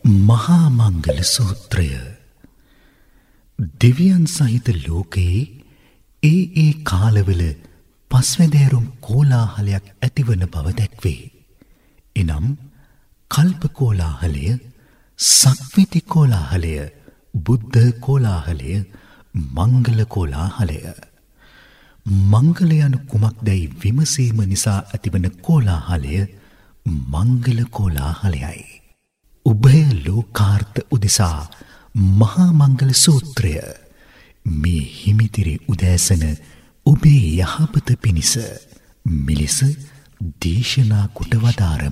මහා මංගල සූත්‍රය. දෙවියන් සහිත ලෝකයේ ඒ කාලවල පස්වැදෑරුම් කෝලාහලයක් ඇතිවන බව දැක්වේ. එනම් කල්ප කෝලාහලය, සක්විති කෝලාහලය, බුද්ධ කෝලාහලය, මංගල කෝලාහලය. මංගල යනු කුමක්දැයි විමසීම නිසා ඇතිවන කෝලාහලය මංගල කෝලාහලයයි. උභය ලෝකාර්ථ උදෙසා මහා මංගල සූත්‍රය මේ හිමිතිරි උදෑසන ඔබේ යහපත පිණිස මෙලෙස දේශනා කොට වදාරමි.